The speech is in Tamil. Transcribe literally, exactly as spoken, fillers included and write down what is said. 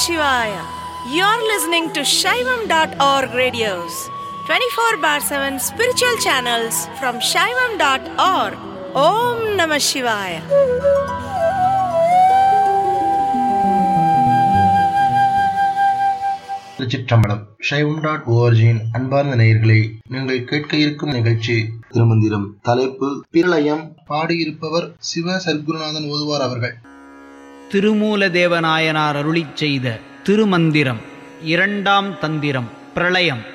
Shivaya. You're listening to Shaivam dot org radios, twenty-four bar seven spiritual channels from Shaivam dot org. Om Namah Shivaya. திருச்சிற்றம்பலம். சைவம் டாட் ஓஆர்ஜியின் அன்பார்ந்த நேயர்களே, நீங்கள் கேட்க இருக்கும் நிகழ்ச்சி திருமந்திரம். தலைப்பு பிரளயம். பாடியிருப்பவர் சிவ சர்க்குருநாதன் ஓதுவார் அவர்கள். திருமூல தேவநாயனார் அருளிச் செய்த திருமந்திரம் இரண்டாம் தந்திரம் பிரளயம்.